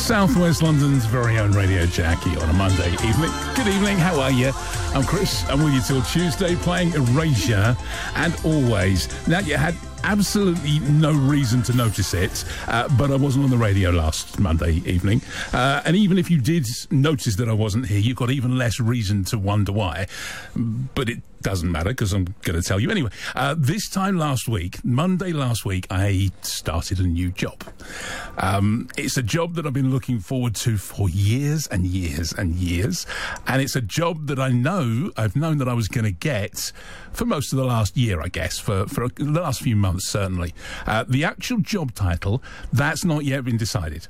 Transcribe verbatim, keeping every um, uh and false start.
South West London's very own Radio Jackie on a Monday evening. Good evening, how are you? I'm Chris, I'm with you till Tuesday playing Erasure and Always. Now, you had absolutely no reason to notice it, uh, but I wasn't on the radio last Monday evening. Uh, and even if you did notice that I wasn't here, you've got even less reason to wonder why. But it doesn't matter, because I'm going to tell you anyway. Uh, this time last week, Monday last week, I started a new job. Um, it's a job that I've been looking forward to for years and years and years. And it's a job that I know, I've known that I was going to get for most of the last year, I guess, for, for the last few months, certainly. Uh, the actual job title, that's not yet been decided.